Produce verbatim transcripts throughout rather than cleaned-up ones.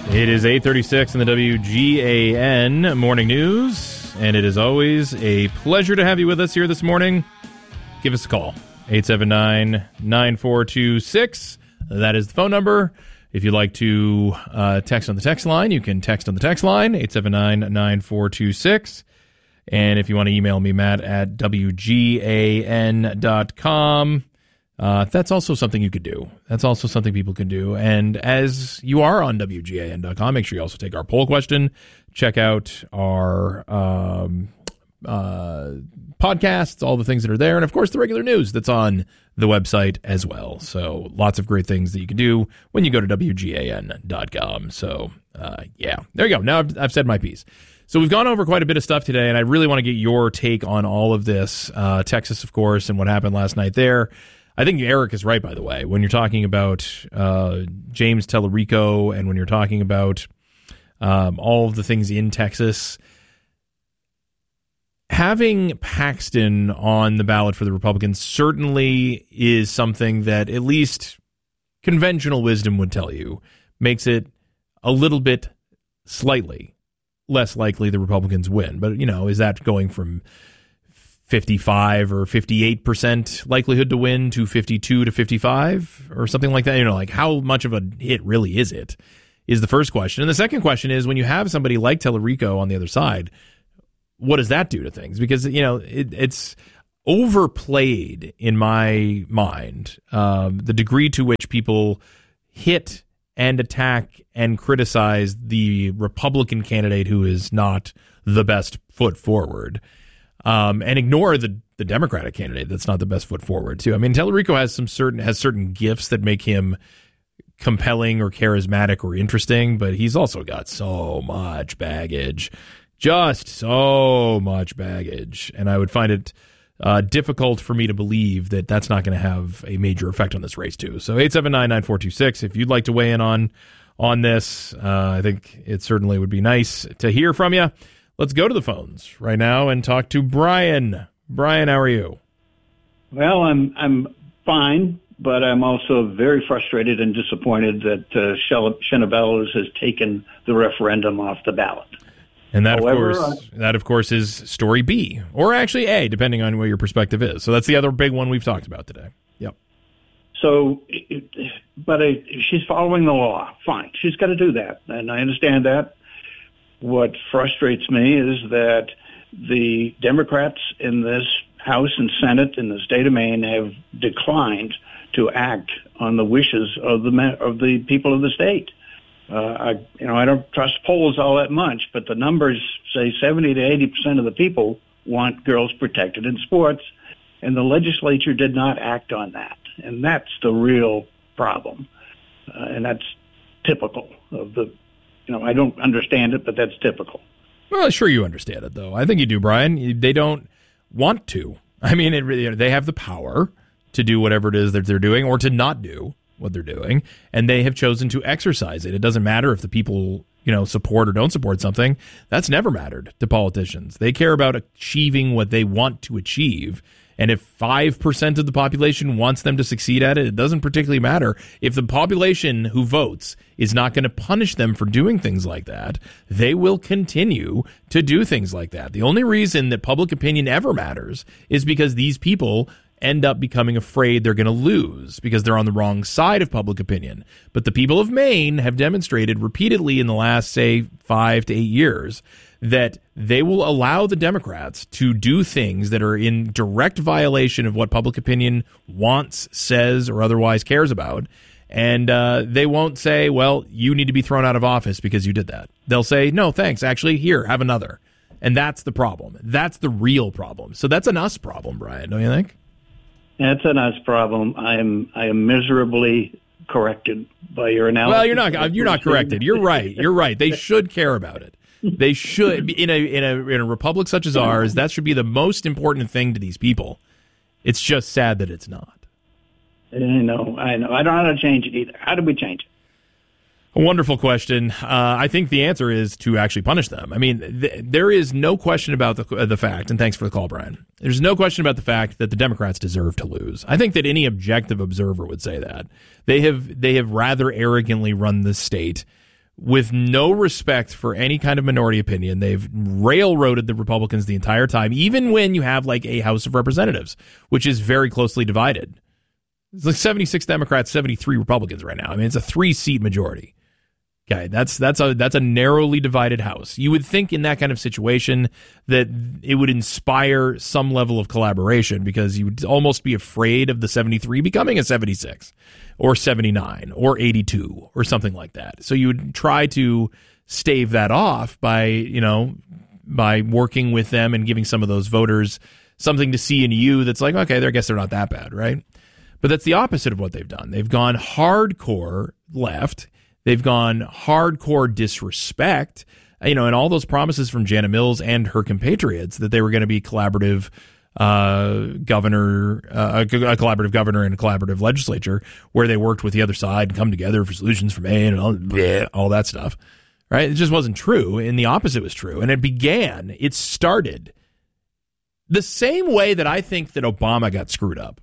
It is eight thirty-six in the W G A N Morning News, and it is always a pleasure to have you with us here this morning. Give us a call, eight seven nine, nine four two six. That is the phone number. If you'd like to uh, text on the text line, you can text on the text line, eight seven nine, nine four two six. And if you want to email me, Matt at W G A N dot com. Uh, that's also something you could do. That's also something people can do. And as you are on W G A N dot com, make sure you also take our poll question. Check out our um, uh, podcasts, all the things that are there. And, of course, the regular news that's on the website as well. So lots of great things that you can do when you go to W G A N dot com. So, uh, yeah, there you go. Now I've, I've said my piece. So we've gone over quite a bit of stuff today, and I really want to get your take on all of this. Uh, Texas, of course, and what happened last night there. I think Eric is right, by the way, when you're talking about uh, James Tellerico and when you're talking about um, all of the things in Texas. Having Paxton on the ballot for the Republicans certainly is something that at least conventional wisdom would tell you makes it a little bit slightly less likely the Republicans win. But, you know, is that going from fifty-five or fifty-eight percent likelihood to win to fifty-two to fifty-five or something like that? You know, like how much of a hit really is it is the first question. And the second question is when you have somebody like Tellerico on the other side, what does that do to things? Because, you know, it, it's overplayed in my mind, um, the degree to which people hit and attack and criticize the Republican candidate who is not the best foot forward. Um, and ignore the, the Democratic candidate that's not the best foot forward too. I mean, Tellerico has some certain has certain gifts that make him compelling or charismatic or interesting, but he's also got so much baggage, just so much baggage, and I would find it uh, difficult for me to believe that that's not going to have a major effect on this race too. So eight seven nine, nine four two six. If you'd like to weigh in on on this, uh, I think it certainly would be nice to hear from you. Let's go to the phones right now and talk to Brian. Brian, how are you? Well, I'm I'm fine, but I'm also very frustrated and disappointed that uh, Shenna Bellows has taken the referendum off the ballot. And that, However, of course, uh, that of course is story B, or actually A, depending on where your perspective is. So that's the other big one we've talked about today. Yep. So, but I, she's following the law. Fine, she's got to do that, and I understand that. What frustrates me is that the Democrats in this House and Senate in the state of Maine have declined to act on the wishes of the of the people of the state. Uh, I, you know, I don't trust polls all that much, but the numbers say seventy to eighty percent of the people want girls protected in sports, and the legislature did not act on that, and that's the real problem, uh, and that's typical of the. You know, I don't understand it, but that's typical. Well, sure you understand it, though. I think you do, Brian. They don't want to. I mean, it really, they have the power to do whatever it is that they're doing or to not do what they're doing, and they have chosen to exercise it. It doesn't matter if the people, you know, support or don't support something. That's never mattered to politicians. They care about achieving what they want to achieve. And if five percent of the population wants them to succeed at it, it doesn't particularly matter. If the population who votes is not going to punish them for doing things like that, they will continue to do things like that. The only reason that public opinion ever matters is because these people end up becoming afraid they're going to lose because they're on the wrong side of public opinion. But the people of Maine have demonstrated repeatedly in the last, say, five to eight years that they will allow the Democrats to do things that are in direct violation of what public opinion wants, says, or otherwise cares about. And uh, they won't say, well, you need to be thrown out of office because you did that. They'll say, no, thanks. Actually, here, have another. And that's the problem. That's the real problem. So that's an us problem, Brian, don't you think? That's an us problem. I am I am miserably corrected by your analysis. Well, you're not you're not corrected. You're right. You're right. They should care about it. They should in a in a in a republic such as ours. That should be the most important thing to these people. It's just sad that it's not. I know. I know. I don't know how to change it either. How do we change it? A wonderful question. Uh, I think the answer is to actually punish them. I mean, th- there is no question about the uh, the fact, and thanks for the call, Brian. There's no question about the fact that the Democrats deserve to lose. I think that any objective observer would say that. They have they have rather arrogantly run the state with no respect for any kind of minority opinion. They've railroaded the Republicans the entire time, even when you have like a House of Representatives, which is very closely divided. It's like seventy-six Democrats, seventy-three Republicans right now. I mean, it's a three-seat majority. Okay, that's that's a that's a narrowly divided House. You would think in that kind of situation that it would inspire some level of collaboration, because you would almost be afraid of the seventy-three becoming a seventy-six or seventy-nine or eighty-two or something like that. So you would try to stave that off by, you know, by working with them and giving some of those voters something to see in you that's like, okay, I guess they're not that bad, right? But that's the opposite of what they've done. They've gone hardcore left. They've gone hardcore disrespect, you know, and all those promises from Janet Mills and her compatriots that they were going to be collaborative uh, governor, uh, a collaborative governor and a collaborative legislature where they worked with the other side and come together for solutions for Maine and all, bleh, all that stuff, right? It just wasn't true, and the opposite was true. And it began, it started the same way that I think that Obama got screwed up.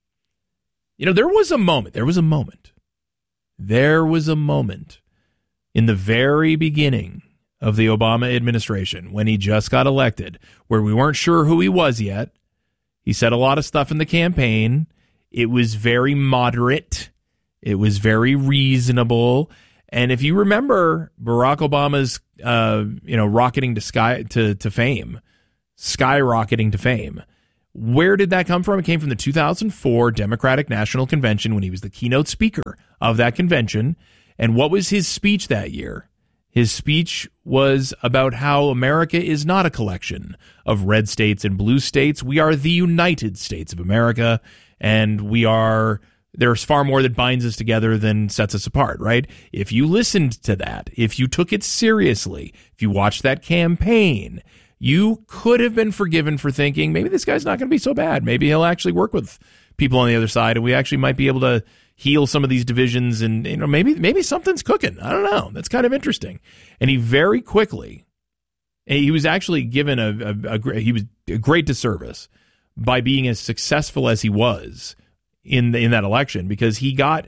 You know, there was a moment, there was a moment. There was a moment in the very beginning of the Obama administration when he just got elected where we weren't sure who he was yet. He said a lot of stuff in the campaign. It was very moderate. It was very reasonable. And if you remember Barack Obama's, uh, you know, rocketing to sky to, to fame, skyrocketing to fame, where did that come from? It came from the two thousand four Democratic National Convention when he was the keynote speaker of that convention. And what was his speech that year? His speech was about how America is not a collection of red states and blue states. We are the United States of America, and we are, there's far more that binds us together than sets us apart, right? If you listened to that, if you took it seriously, if you watched that campaign, you could have been forgiven for thinking, maybe this guy's not going to be so bad. Maybe he'll actually work with people on the other side, and we actually might be able to heal some of these divisions, and, you know, maybe maybe something's cooking. I don't know. That's kind of interesting. And he very quickly, he was actually given a, a, a he was a great disservice by being as successful as he was in the, in that election, because he got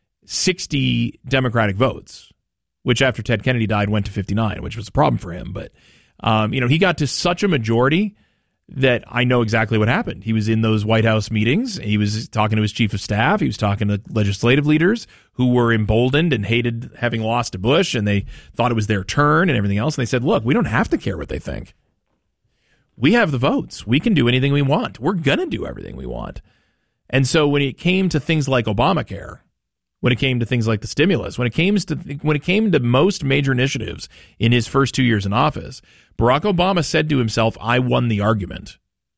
sixty Democratic votes, which after Ted Kennedy died went to fifty-nine, which was a problem for him, but. Um, you know, he got to such a majority that I know exactly what happened. He was in those White House meetings. He was talking to his chief of staff. He was talking to legislative leaders who were emboldened and hated having lost to Bush, and they thought it was their turn and everything else. And they said, look, we don't have to care what they think. We have the votes. We can do anything we want. We're going to do everything we want. And so when it came to things like Obamacare, when it came to things like the stimulus, when it came to when it came to most major initiatives in his first two years in office, Barack Obama said to himself, I won the argument.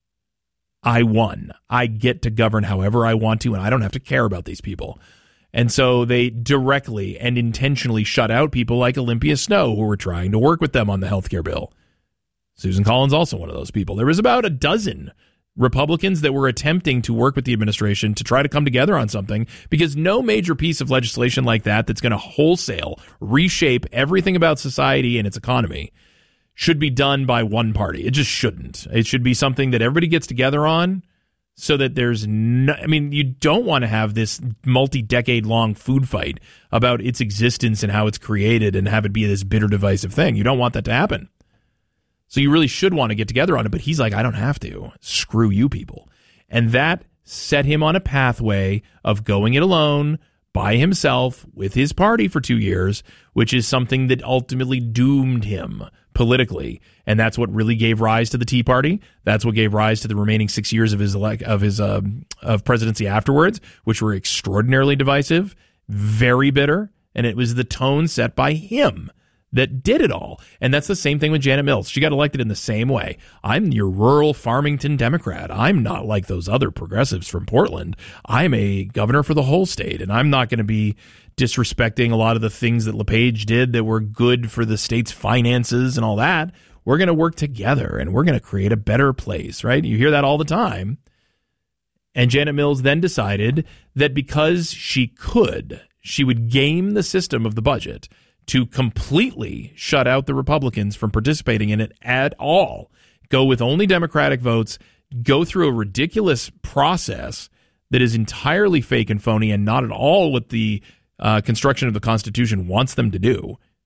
I won. I get to govern however I want to, and I don't have to care about these people. And so they directly and intentionally shut out people like Olympia Snowe, who were trying to work with them on the health care bill. Susan Collins, also one of those people. There was about a dozen Republicans that were attempting to work with the administration to try to come together on something, because no major piece of legislation like that that's going to wholesale reshape everything about society and its economy should be done by one party. It just shouldn't. It should be something that everybody gets together on, so that there's no, I mean, you don't want to have this multi-decade long food fight about its existence and how it's created and have it be this bitter, divisive thing. You don't want that to happen. So you really should want to get together on it. But he's like, I don't have to. Screw you people. And that set him on a pathway of going it alone by himself with his party for two years, which is something that ultimately doomed him politically. And that's what really gave rise to the Tea Party. That's what gave rise to the remaining six years of his elect, of his uh, of presidency afterwards, which were extraordinarily divisive, very bitter. And it was the tone set by him that did it all. And that's the same thing with Janet Mills. She got elected in the same way. I'm your rural Farmington Democrat. I'm not like those other progressives from Portland. I'm a governor for the whole state, and I'm not going to be disrespecting a lot of the things that LePage did that were good for the state's finances and all that. We're going to work together, and we're going to create a better place, right? You hear that all the time. And Janet Mills then decided that because she could, she would game the system of the budget to completely shut out the Republicans from participating in it at all, go with only Democratic votes, go through a ridiculous process that is entirely fake and phony and not at all what the uh, construction of the Constitution wants them to do.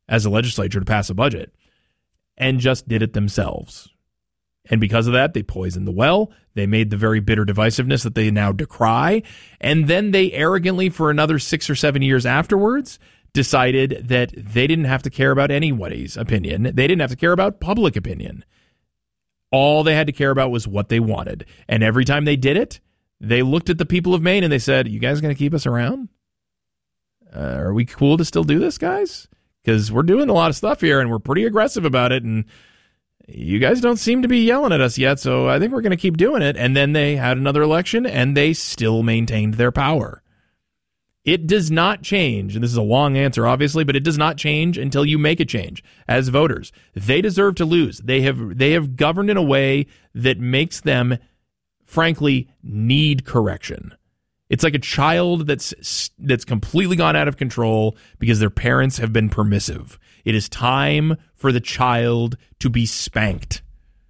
as a legislature to pass a budget, and just did it themselves. And because of that, they poisoned the well. They made the very bitter divisiveness that they now decry. And then they arrogantly, for another six or seven years afterwards, decided that they didn't have to care about anybody's opinion. They didn't have to care about public opinion. All they had to care about was what they wanted. And every time they did it, they looked at the people of Maine and they said, you guys going to keep us around? Uh, are we cool to still do this, guys? Because we're doing a lot of stuff here and we're pretty aggressive about it. And you guys don't seem to be yelling at us yet, so I think we're going to keep doing it. And then they had another election, and they still maintained their power. It does not change, and this is a long answer, obviously, but it does not change until you make a change as voters. They deserve to lose. They have they have governed in a way that makes them, frankly, need correction. It's like a child that's that's completely gone out of control because their parents have been permissive. It is time for the child to be spanked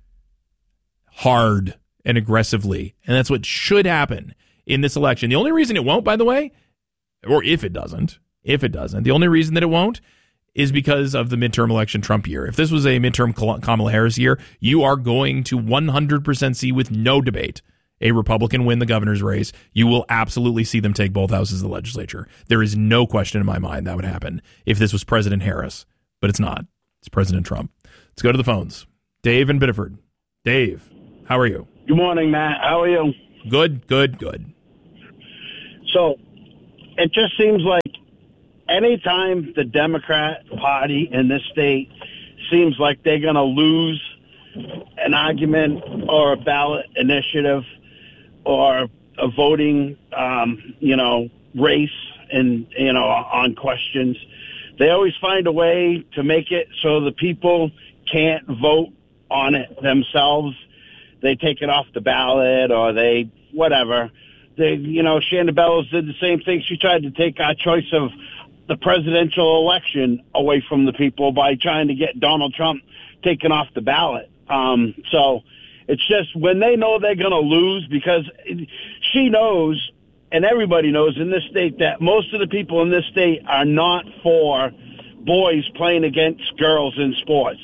hard and aggressively. And that's what should happen in this election. The only reason it won't, by the way, or if it doesn't, if it doesn't, the only reason that it won't is because of the midterm election Trump year. If this was a midterm Kamala Harris year, you are going to one hundred percent see with no debate a Republican win the governor's race. You will absolutely see them take both houses of the legislature. There is no question in my mind that would happen if this was President Harris. But it's not. It's President Trump. Let's go to the phones. Dave in Biddeford. Dave, how are you? Good morning, Matt. How are you? Good, good, good. So it just seems like anytime the Democrat Party in this state seems like they're going to lose an argument or a ballot initiative or a voting, um, you know, race and, you know, on questions, they always find a way to make it so the people can't vote on it themselves. They take it off the ballot or they, whatever. They, you know, Shannon Bellows did the same thing. She tried to take our choice of the presidential election away from the people by trying to get Donald Trump taken off the ballot. Um, so it's just when they know they're going to lose, because she knows, and everybody knows in this state, that most of the people in this state are not for boys playing against girls in sports.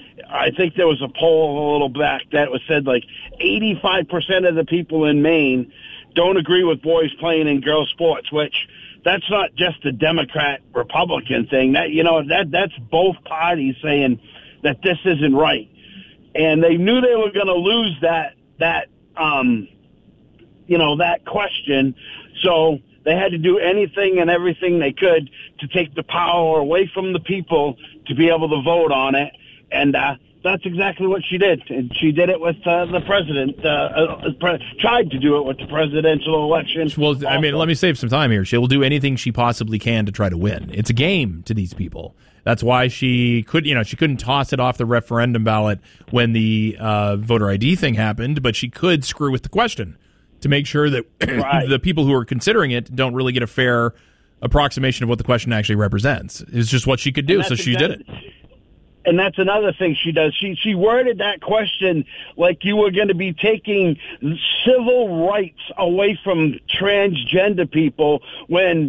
I think there was a poll a little back that was said like eighty-five percent of the people in Maine don't agree with boys playing in girls sports, which that's not just a Democrat Republican thing. That, you know, that that's both parties saying that this isn't right. And they knew they were going to lose that, that, um, you know, that question. So they had to do anything and everything they could to take the power away from the people to be able to vote on it. And uh, that's exactly what she did. And she did it with uh, the president, uh, uh, pre- tried to do it with the presidential election. Well, also. I mean, let me save some time here. She'll do anything she possibly can to try to win. It's a game to these people. That's why she could, you know, she couldn't toss it off the referendum ballot when the uh, voter I D thing happened, but she could screw with the question to make sure that right. the people who are considering it don't really get a fair approximation of what the question actually represents. It's just what she could do, so she exactly, did it. And that's another thing she does. She she worded that question like you were going to be taking civil rights away from transgender people when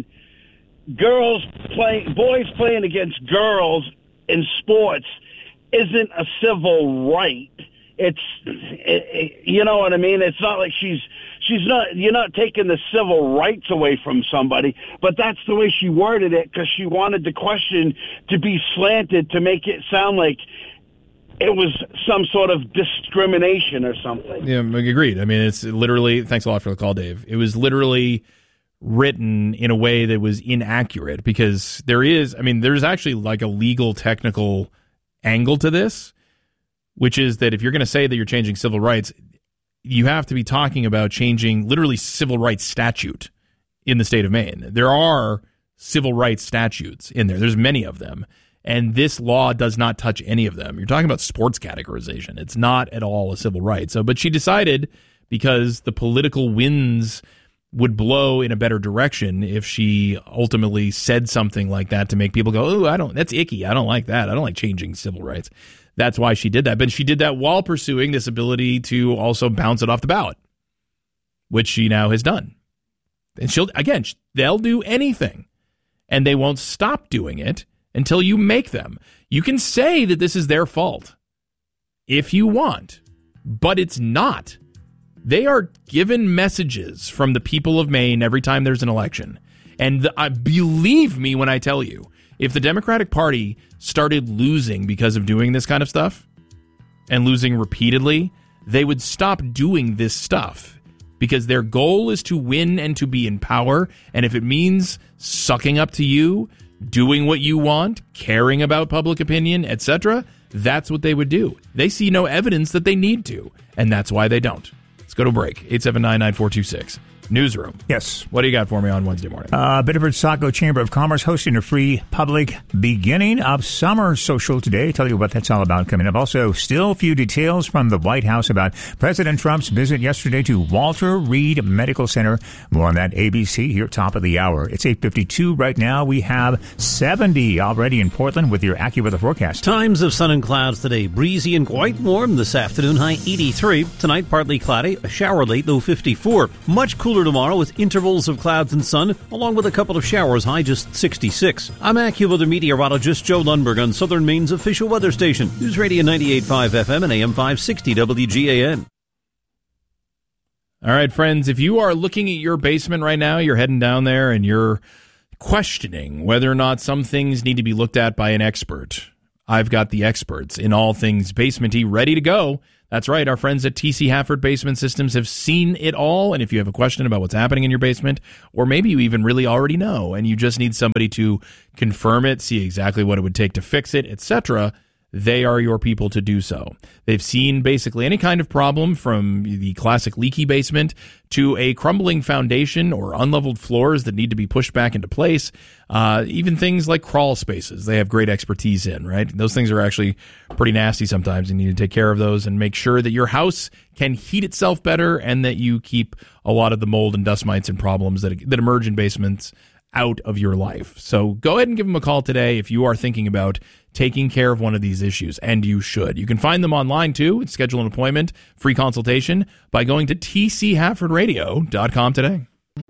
girls play, boys playing against girls in sports isn't a civil right. It's, it, it, you know what I mean? It's not like she's, she's not, you're not taking the civil rights away from somebody, but that's the way she worded it because she wanted the question to be slanted to make it sound like it was some sort of discrimination or something. Yeah, agreed. I mean, it's literally, thanks a lot for the call, Dave. It was literally written in a way that was inaccurate because there is, I mean, there's actually like a legal technical angle to this, which is that if you're going to say that you're changing civil rights, you have to be talking about changing literally civil rights statute in the state of Maine. There are civil rights statutes in there. There's many of them. And this law does not touch any of them. You're talking about sports categorization. It's not at all a civil right. So, but she decided because the political winds would blow in a better direction if she ultimately said something like that to make people go, oh, I don't, that's icky. I don't like that. I don't like changing civil rights. That's why she did that. But she did that while pursuing this ability to also bounce it off the ballot, which she now has done. And she'll, again, they'll do anything and they won't stop doing it until you make them. You can say that this is their fault if you want, but it's not. They are given messages from the people of Maine every time there's an election. And the, uh, believe me when I tell you, if the Democratic Party started losing because of doing this kind of stuff and losing repeatedly, they would stop doing this stuff because their goal is to win and to be in power. And if it means sucking up to you, doing what you want, caring about public opinion, et cetera, that's what they would do. They see no evidence that they need to, and that's why they don't. Let's go to break. eight seven nine, nine four two six. Newsroom. Yes. What do you got for me on Wednesday morning? Uh, Biddeford Saco Chamber of Commerce hosting a free public beginning of summer social today. Tell you what that's all about coming up. Also, still few details from the White House about President Trump's visit yesterday to Walter Reed Medical Center. More on that A B C here, top of the hour. It's eight fifty-two right now. We have seventy already in Portland with your AccuWeather forecast. Times of sun and clouds today. Breezy and quite warm this afternoon. High eighty-three. Tonight, partly cloudy. A shower late, low fifty-four. Much cooler tomorrow with intervals of clouds and sun, along with a couple of showers, high just sixty-six. I'm AccuWeather meteorologist Joe Lundberg on Southern Maine's official weather station, News Radio ninety-eight point five F M and A M five sixty W G A N. All right, friends, if you are looking at your basement right now, you're heading down there and you're questioning whether or not some things need to be looked at by an expert, I've got the experts in all things basement-y ready to go. That's right. Our friends at T C Hafford Basement Systems have seen it all. And if you have a question about what's happening in your basement, or maybe you even really already know, and you just need somebody to confirm it, see exactly what it would take to fix it, et cetera, they are your people to do so. They've seen basically any kind of problem from the classic leaky basement to a crumbling foundation or unleveled floors that need to be pushed back into place. Uh, even things like crawl spaces, they have great expertise in, right? Those things are actually pretty nasty sometimes. You need to take care of those and make sure that your house can heat itself better and that you keep a lot of the mold and dust mites and problems that, that emerge in basements out of your life. So go ahead and give them a call today if you are thinking about taking care of one of these issues, and you should. You can find them online, too, and schedule an appointment, free consultation, by going to T C Hafford Radio dot com today.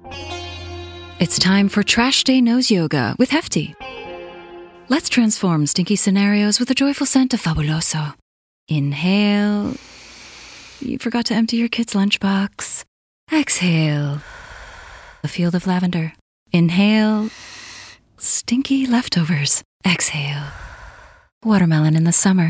It's time for Trash Day Nose Yoga with Hefty. Let's transform stinky scenarios with a joyful scent of Fabuloso. Inhale. You forgot to empty your kid's lunchbox. Exhale. A field of lavender. Inhale. Stinky leftovers. Exhale. Watermelon in the summer.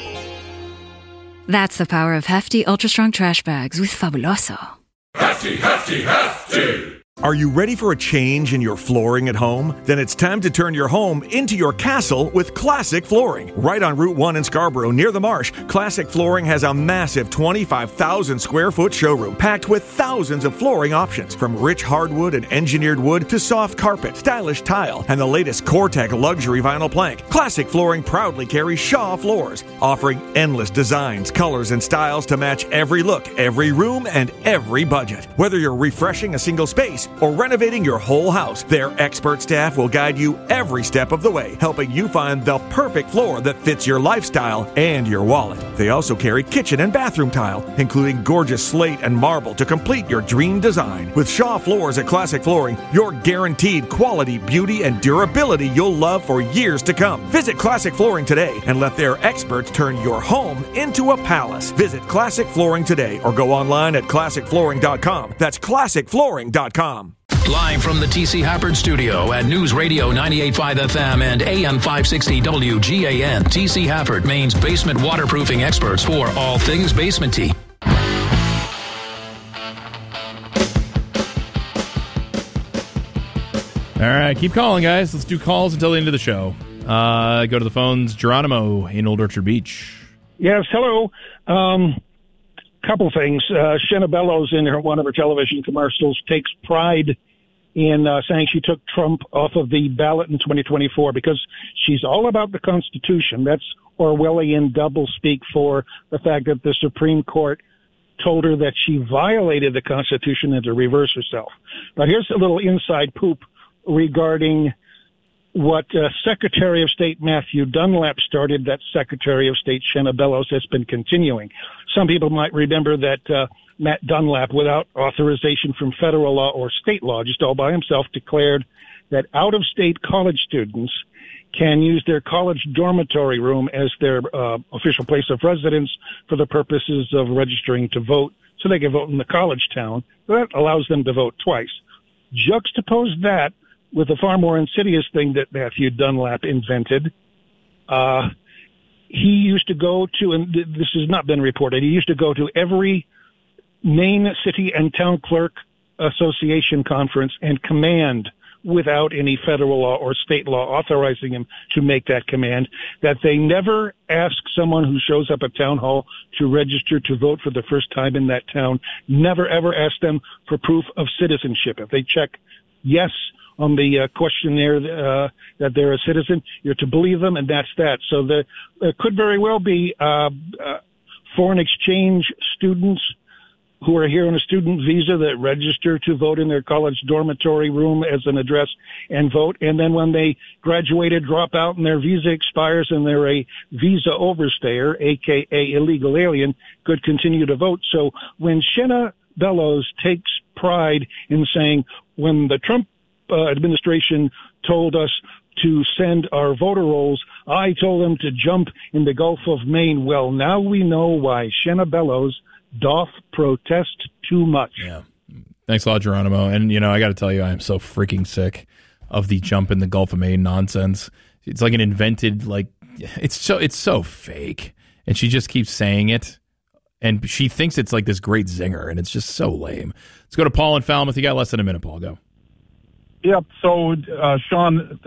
That's the power of Hefty Ultra Strong Trash Bags with Fabuloso. Hefty, hefty, hefty! Are you ready for a change in your flooring at home? Then it's time to turn your home into your castle with Classic Flooring. Right on Route one in Scarborough, near the Marsh, Classic Flooring has a massive twenty-five thousand square foot showroom packed with thousands of flooring options, from rich hardwood and engineered wood to soft carpet, stylish tile, and the latest Core-Tech luxury vinyl plank. Classic Flooring proudly carries Shaw floors, offering endless designs, colors, and styles to match every look, every room, and every budget. Whether you're refreshing a single space or renovating your whole house, their expert staff will guide you every step of the way, helping you find the perfect floor that fits your lifestyle and your wallet. They also carry kitchen and bathroom tile, including gorgeous slate and marble to complete your dream design. With Shaw Floors at Classic Flooring, you're guaranteed quality, beauty, and durability you'll love for years to come. Visit Classic Flooring today and let their experts turn your home into a palace. Visit Classic Flooring today or go online at classic flooring dot com. That's classic flooring dot com. Live from the T C Hafford studio at News Radio ninety-eight point five F M and A M five sixty W G A N. T C Hafford, Maine's basement waterproofing experts for all things basement-y. All right, keep calling, guys. Let's do calls until the end of the show. Uh, go to the phones. Geronimo in Old Orchard Beach. Yes, hello. Um, couple things. Uh, Shenna Bellows, in her, one of her television commercials, takes pride in uh, saying she took Trump off of the ballot in twenty twenty-four because she's all about the Constitution. That's Orwellian doublespeak for the fact that the Supreme Court told her that she violated the Constitution and to reverse herself. Now, here's a little inside poop regarding what uh, Secretary of State Matthew Dunlap started, that Secretary of State Shenna Bellows has been continuing. Some people might remember that uh, Matt Dunlap, without authorization from federal law or state law, just all by himself, declared that out-of-state college students can use their college dormitory room as their uh, official place of residence for the purposes of registering to vote, so they can vote in the college town. That allows them to vote twice. Juxtapose that with a far more insidious thing that Matthew Dunlap invented. Uh, he used to go to, and this has not been reported, he used to go to every Maine City and Town Clerk Association conference and command, without any federal law or state law authorizing him to make that command, that they never ask someone who shows up at town hall to register to vote for the first time in that town, never ever ask them for proof of citizenship. If they check yes on the uh, questionnaire uh, that they're a citizen, you're to believe them, and that's that. So the, there could very well be uh, uh, foreign exchange students who are here on a student visa that register to vote in their college dormitory room as an address and vote. And then when they graduated, drop out and their visa expires and they're a visa overstayer, a k a illegal alien, could continue to vote. So when Shenna Bellows takes pride in saying, when the Trump uh, administration told us to send our voter rolls, I told them to jump in the Gulf of Maine. Well, now we know why Shenna Bellows doth protest too much. Yeah. Thanks a lot, Geronimo. And, you know, I got to tell you, I am so freaking sick of the jump in the Gulf of Maine nonsense. It's like an invented, like, it's so, it's so fake. And she just keeps saying it. And she thinks it's like this great zinger, and it's just so lame. Let's go to Paul in Falmouth. You got less than a minute, Paul. Go. Yep. So, uh, Sean,